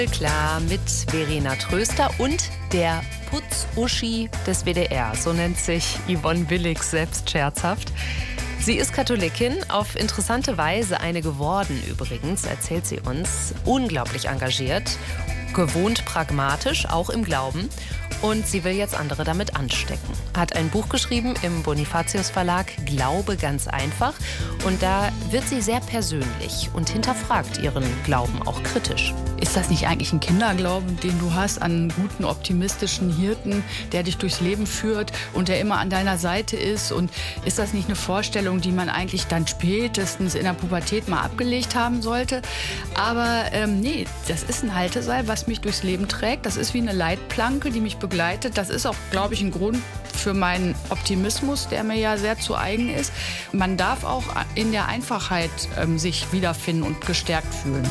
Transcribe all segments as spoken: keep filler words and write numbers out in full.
Klar mit Verena Tröster und der Putz-Uschi des W D R. So nennt sich Yvonne Willig selbst scherzhaft. Sie ist Katholikin, auf interessante Weise eine geworden übrigens, erzählt sie uns. Unglaublich engagiert, gewohnt pragmatisch, auch im Glauben. Und sie will jetzt andere damit anstecken. Hat ein Buch geschrieben im Bonifatius Verlag, Glaube ganz einfach. Und da wird sie sehr persönlich und hinterfragt ihren Glauben auch kritisch. Ist das nicht eigentlich ein Kinderglauben, den du hast an einen guten, optimistischen Hirten, der dich durchs Leben führt und der immer an deiner Seite ist? Und ist das nicht eine Vorstellung, die man eigentlich dann spätestens in der Pubertät mal abgelegt haben sollte? Aber ähm, nee, das ist ein Halteseil, was mich durchs Leben trägt. Das ist wie eine Leitplanke, die mich begleitet. Das ist auch, glaube ich, ein Grund für meinen Optimismus, der mir ja sehr zu eigen ist. Man darf auch in der Einfachheit ähm, sich wiederfinden und gestärkt fühlen.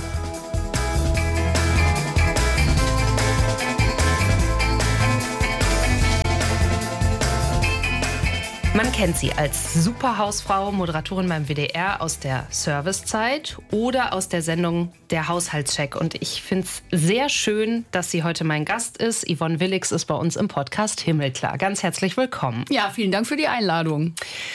Man kennt sie als Superhausfrau, Moderatorin beim W D R aus der Servicezeit oder aus der Sendung Der Haushaltscheck. Und ich finde es sehr schön, dass sie heute mein Gast ist. Yvonne Willig ist bei uns im Podcast Himmelklar. Ganz herzlich willkommen. Ja, vielen Dank für die Einladung.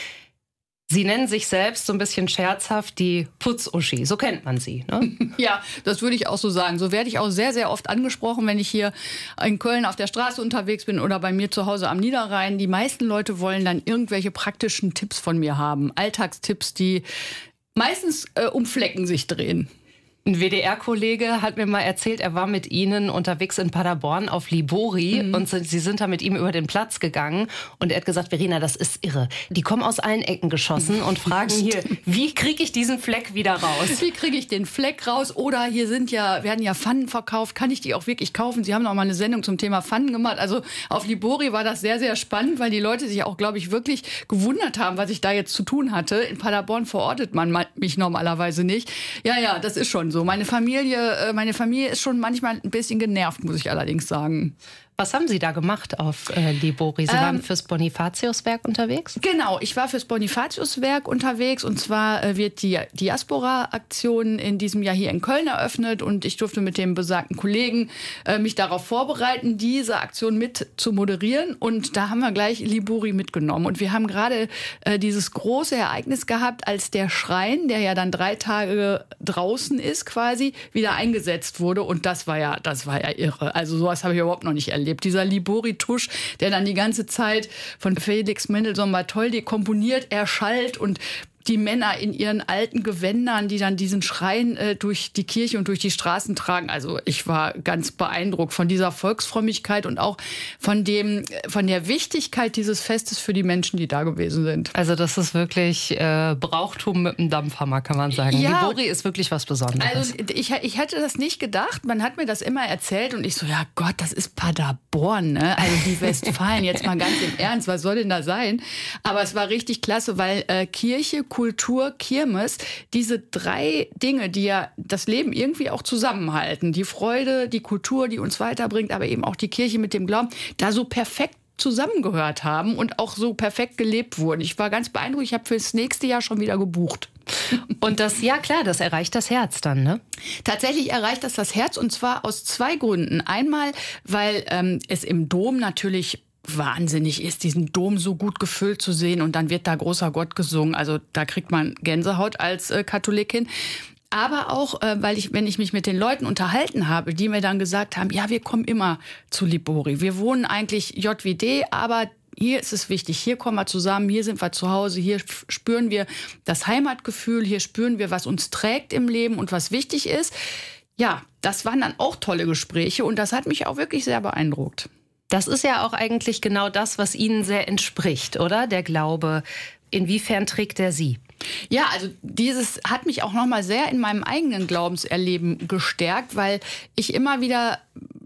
Sie nennen sich selbst so ein bisschen scherzhaft die Putz-Uschi. So kennt man sie, ne? Ja, das würde ich auch so sagen. So werde ich auch sehr, sehr oft angesprochen, wenn ich hier in Köln auf der Straße unterwegs bin oder bei mir zu Hause am Niederrhein. Die meisten Leute wollen dann irgendwelche praktischen Tipps von mir haben. Alltagstipps, die meistens äh, um Flecken sich drehen. Ein W D R-Kollege hat mir mal erzählt, er war mit Ihnen unterwegs in Paderborn auf Libori mhm. und Sie sind da mit ihm über den Platz gegangen und er hat gesagt, Verena, das ist irre. Die kommen aus allen Ecken geschossen und fragen hier, wie kriege ich diesen Fleck wieder raus? Wie kriege ich den Fleck raus? Oder hier sind ja, werden ja Pfannen verkauft, kann ich die auch wirklich kaufen? Sie haben noch mal eine Sendung zum Thema Pfannen gemacht. Also auf Libori war das sehr, sehr spannend, weil die Leute sich auch, glaube ich, wirklich gewundert haben, was ich da jetzt zu tun hatte. In Paderborn verortet man mich normalerweise nicht. Ja, ja, das ist schon so. So, meine Familie, meine Familie ist schon manchmal ein bisschen genervt, muss ich allerdings sagen. Was haben Sie da gemacht auf äh, Libori? Sie ähm, waren fürs Bonifatiuswerk unterwegs? Genau, ich war fürs Bonifatiuswerk unterwegs und zwar äh, wird die Diaspora-Aktion in diesem Jahr hier in Köln eröffnet und ich durfte mit dem besagten Kollegen äh, mich darauf vorbereiten, diese Aktion mit zu moderieren und da haben wir gleich Libori mitgenommen und wir haben gerade äh, dieses große Ereignis gehabt, als der Schrein, der ja dann drei Tage draußen ist quasi, wieder eingesetzt wurde und das war ja, das war ja irre. Also sowas habe ich überhaupt noch nicht erlebt. Dieser Libori-Tusch, der dann die ganze Zeit von Felix Mendelssohn-Bartholdy komponiert, erschallt und die Männer in ihren alten Gewändern, die dann diesen Schrein äh, durch die Kirche und durch die Straßen tragen. Also ich war ganz beeindruckt von dieser Volksfrömmigkeit und auch von dem, von der Wichtigkeit dieses Festes für die Menschen, die da gewesen sind. Also das ist wirklich äh, Brauchtum mit einem Dampfhammer, kann man sagen. Ja, Libori ist wirklich was Besonderes. Also ich, ich hätte das nicht gedacht. Man hat mir das immer erzählt und ich so, ja Gott, das ist Paderborn, ne? Also die Westfalen, jetzt mal ganz im Ernst, was soll denn da sein? Aber es war richtig klasse, weil äh, Kirche, Kultur, Kirmes, diese drei Dinge, die ja das Leben irgendwie auch zusammenhalten, die Freude, die Kultur, die uns weiterbringt, aber eben auch die Kirche mit dem Glauben, da so perfekt zusammengehört haben und auch so perfekt gelebt wurden. Ich war ganz beeindruckt, ich habe fürs nächste Jahr schon wieder gebucht. Und das, ja klar, das erreicht das Herz dann, ne? Tatsächlich erreicht das das Herz und zwar aus zwei Gründen. Einmal, weil ähm, es im Dom natürlich wahnsinnig ist, diesen Dom so gut gefüllt zu sehen und dann wird da großer Gott gesungen. Also da kriegt man Gänsehaut als äh, Katholikin. Aber auch, äh, weil ich, wenn ich mich mit den Leuten unterhalten habe, die mir dann gesagt haben, ja, wir kommen immer zu Libori. Wir wohnen eigentlich J W D, aber hier ist es wichtig, hier kommen wir zusammen, hier sind wir zu Hause, hier spüren wir das Heimatgefühl, hier spüren wir, was uns trägt im Leben und was wichtig ist. Ja, das waren dann auch tolle Gespräche und das hat mich auch wirklich sehr beeindruckt. Das ist ja auch eigentlich genau das, was Ihnen sehr entspricht, oder? Der Glaube. Inwiefern trägt er Sie? Ja, also dieses hat mich auch noch mal sehr in meinem eigenen Glaubenserleben gestärkt, weil ich immer wieder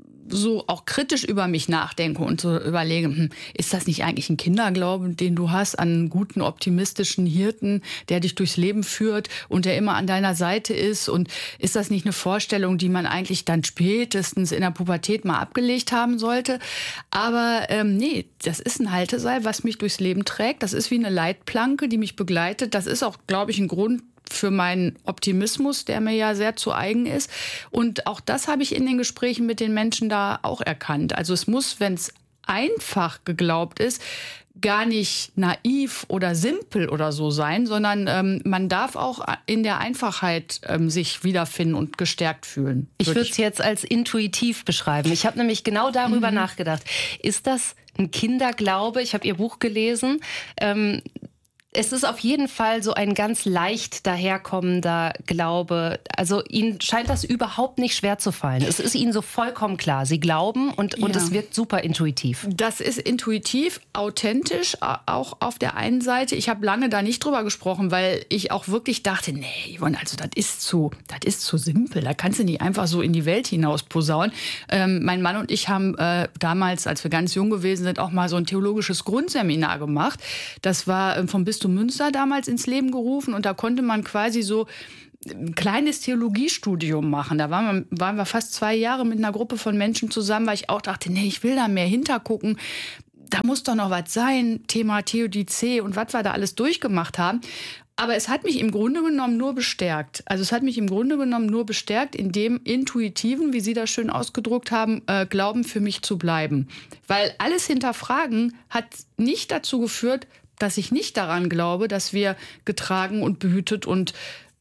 so auch kritisch über mich nachdenke und so überlege, hm, ist das nicht eigentlich ein Kinderglauben, den du hast an einen guten, optimistischen Hirten, der dich durchs Leben führt und der immer an deiner Seite ist? Und ist das nicht eine Vorstellung, die man eigentlich dann spätestens in der Pubertät mal abgelegt haben sollte? Aber ähm, nee, das ist ein Halteseil, was mich durchs Leben trägt. Das ist wie eine Leitplanke, die mich begleitet. Das ist auch, glaube ich, ein Grund für meinen Optimismus, der mir ja sehr zu eigen ist. Und auch das habe ich in den Gesprächen mit den Menschen da auch erkannt. Also es muss, wenn es einfach geglaubt ist, gar nicht naiv oder simpel oder so sein, sondern ähm, man darf auch in der Einfachheit ähm, sich wiederfinden und gestärkt fühlen. Ich würde es jetzt als intuitiv beschreiben. Ich habe nämlich genau darüber mhm. nachgedacht. Ist das ein Kinderglaube? Ich habe Ihr Buch gelesen. Ähm, Es ist auf jeden Fall so ein ganz leicht daherkommender Glaube. Also Ihnen scheint das überhaupt nicht schwer zu fallen. Es ist Ihnen so vollkommen klar. Sie glauben und, und ja. es wirkt super intuitiv. Das ist intuitiv, authentisch, auch auf der einen Seite. Ich habe lange da nicht drüber gesprochen, weil ich auch wirklich dachte, nee, Yvonne, also das ist zu, das ist zu simpel. Da kannst du nicht einfach so in die Welt hinaus posaunen. Ähm, mein Mann und ich haben äh, damals, als wir ganz jung gewesen sind, auch mal so ein theologisches Grundseminar gemacht. Das war ähm, vom Bistum Münster damals ins Leben gerufen und da konnte man quasi so ein kleines Theologiestudium machen. Da waren wir, waren wir fast zwei Jahre mit einer Gruppe von Menschen zusammen, weil ich auch dachte, nee, ich will da mehr hintergucken. Da muss doch noch was sein, Thema Theodizee und was wir da alles durchgemacht haben. Aber es hat mich im Grunde genommen nur bestärkt. Also es hat mich im Grunde genommen nur bestärkt, in dem intuitiven, wie Sie das schön ausgedruckt haben, äh, Glauben für mich zu bleiben. Weil alles hinterfragen hat nicht dazu geführt, dass ich nicht daran glaube, dass wir getragen und behütet und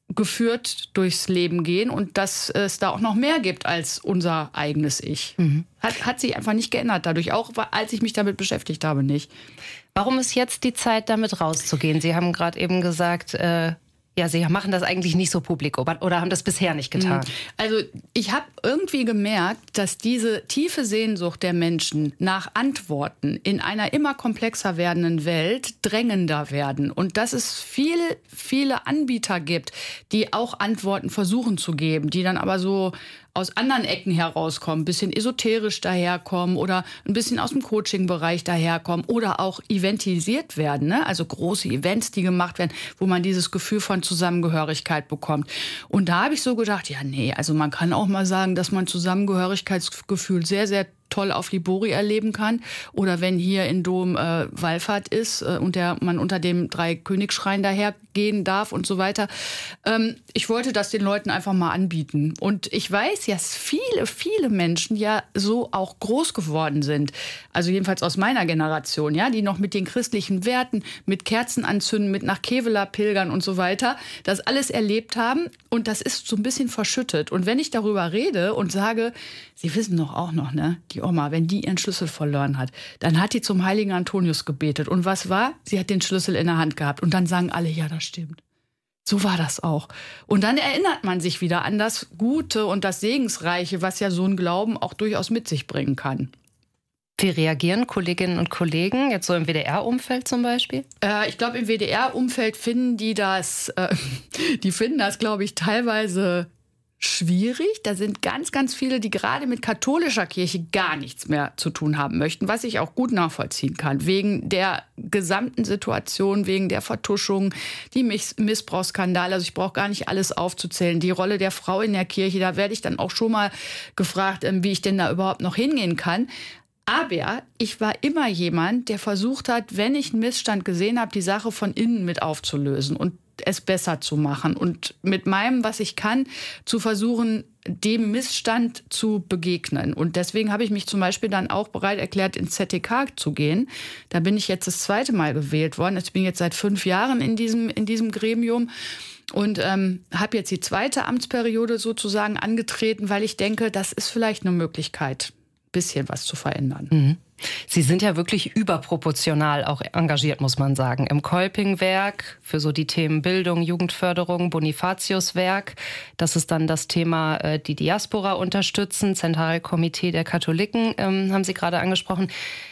geführt durchs Leben gehen und dass es da auch noch mehr gibt als unser eigenes Ich. Mhm. Hat, hat sich einfach nicht geändert dadurch, auch als ich mich damit beschäftigt habe, nicht. Warum ist jetzt die Zeit, damit rauszugehen? Sie haben gerade eben gesagt, äh, ja, Sie machen das eigentlich nicht so publik oder haben das bisher nicht getan. Also ich habe irgendwie gemerkt, dass diese tiefe Sehnsucht der Menschen nach Antworten in einer immer komplexer werdenden Welt drängender werden. Und dass es viele, viele Anbieter gibt, die auch Antworten versuchen zu geben, die dann aber so aus anderen Ecken herauskommen, ein bisschen esoterisch daherkommen oder ein bisschen aus dem Coaching-Bereich daherkommen oder auch eventisiert werden, ne? Also große Events, die gemacht werden, wo man dieses Gefühl von Zusammengehörigkeit bekommt. Und da habe ich so gedacht, ja nee, also man kann auch mal sagen, dass man Zusammengehörigkeitsgefühl sehr, sehr toll auf Libori erleben kann. Oder wenn hier in Dom äh, Wallfahrt ist äh, und der, man unter dem Dreikönigsschrein dahergehen darf und so weiter. Ähm, ich wollte das den Leuten einfach mal anbieten. Und ich weiß ja, dass viele, viele Menschen ja so auch groß geworden sind. Also jedenfalls aus meiner Generation, ja, die noch mit den christlichen Werten, mit Kerzen anzünden, mit nach Kevela pilgern und so weiter, das alles erlebt haben. Und das ist so ein bisschen verschüttet. Und wenn ich darüber rede und sage, Sie wissen doch auch noch, ne, die Oma, wenn die ihren Schlüssel verloren hat, dann hat die zum heiligen Antonius gebetet. Und was war? Sie hat den Schlüssel in der Hand gehabt. Und dann sagen alle, ja, das stimmt. So war das auch. Und dann erinnert man sich wieder an das Gute und das Segensreiche, was ja so ein Glauben auch durchaus mit sich bringen kann. Wie reagieren Kolleginnen und Kollegen, jetzt so im W D R-Umfeld zum Beispiel? Äh, ich glaube, im W D R-Umfeld finden die das, äh, die finden das, glaube ich, teilweise schwierig. Da sind ganz, ganz viele, die gerade mit katholischer Kirche gar nichts mehr zu tun haben möchten, was ich auch gut nachvollziehen kann. Wegen der gesamten Situation, wegen der Vertuschung, die Miss- Missbrauchsskandale. Also ich brauche gar nicht alles aufzuzählen. Die Rolle der Frau in der Kirche, da werde ich dann auch schon mal gefragt, wie ich denn da überhaupt noch hingehen kann. Aber ich war immer jemand, der versucht hat, wenn ich einen Missstand gesehen habe, die Sache von innen mit aufzulösen und es besser zu machen und mit meinem, was ich kann, zu versuchen, dem Missstand zu begegnen. Und deswegen habe ich mich zum Beispiel dann auch bereit erklärt, ins Z T K zu gehen. Da bin ich jetzt das zweite Mal gewählt worden. Ich bin jetzt seit fünf Jahren in diesem, in diesem Gremium und ähm, habe jetzt die zweite Amtsperiode sozusagen angetreten, weil ich denke, das ist vielleicht eine Möglichkeit, ein bisschen was zu verändern. Mhm. Sie sind ja wirklich überproportional auch engagiert, muss man sagen. Im Kolpingwerk für so die Themen Bildung, Jugendförderung, Bonifatiuswerk. Das ist dann das Thema, äh, die Diaspora unterstützen. Zentralkomitee der Katholiken ähm, haben Sie gerade angesprochen.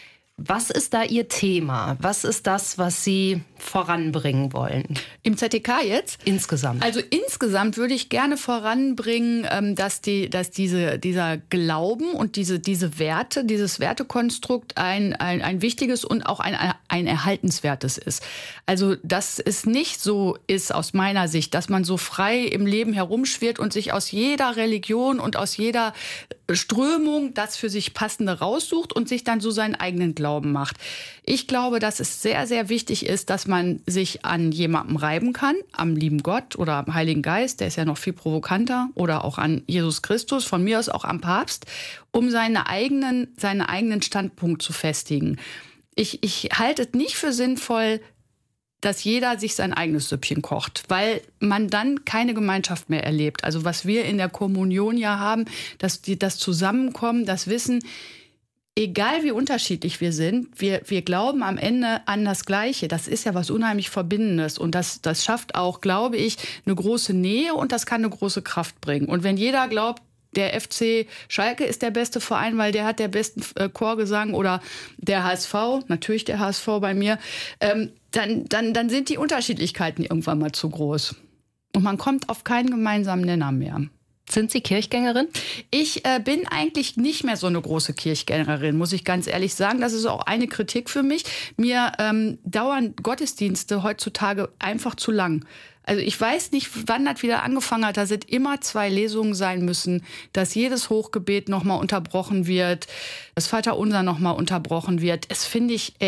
Was ist da Ihr Thema? Was ist das, was Sie voranbringen wollen? Im Z T K jetzt? Insgesamt. Also insgesamt würde ich gerne voranbringen, dass, die, dass diese, dieser Glauben und diese, diese Werte, dieses Wertekonstrukt ein, ein, ein wichtiges und auch ein, ein erhaltenswertes ist. Also dass es nicht so ist aus meiner Sicht, dass man so frei im Leben herumschwirrt und sich aus jeder Religion und aus jeder Strömung das für sich Passende raussucht und sich dann so seinen eigenen Glauben Glauben macht. Ich glaube, dass es sehr, sehr wichtig ist, dass man sich an jemandem reiben kann, am lieben Gott oder am Heiligen Geist, der ist ja noch viel provokanter, oder auch an Jesus Christus, von mir aus auch am Papst, um seine eigenen, seinen eigenen Standpunkt zu festigen. Ich, ich halte es nicht für sinnvoll, dass jeder sich sein eigenes Süppchen kocht, weil man dann keine Gemeinschaft mehr erlebt. Also was wir in der Kommunion ja haben, dass die, das Zusammenkommen, das Wissen, egal wie unterschiedlich wir sind, wir, wir glauben am Ende an das Gleiche. Das ist ja was unheimlich Verbindendes. Und das, das schafft auch, glaube ich, eine große Nähe und das kann eine große Kraft bringen. Und wenn jeder glaubt, der F C Schalke ist der beste Verein, weil der hat der besten äh, Chorgesang, oder der H S V, natürlich der H S V bei mir, ähm, dann, dann, dann sind die Unterschiedlichkeiten irgendwann mal zu groß. Und man kommt auf keinen gemeinsamen Nenner mehr. Sind Sie Kirchgängerin? Ich äh, bin eigentlich nicht mehr so eine große Kirchgängerin, muss ich ganz ehrlich sagen. Das ist auch eine Kritik für mich. Mir ähm, dauern Gottesdienste heutzutage einfach zu lang. Also ich weiß nicht, wann das wieder angefangen hat. Da sind immer zwei Lesungen sein müssen, dass jedes Hochgebet nochmal unterbrochen wird, das Vaterunser nochmal unterbrochen wird. Das finde ich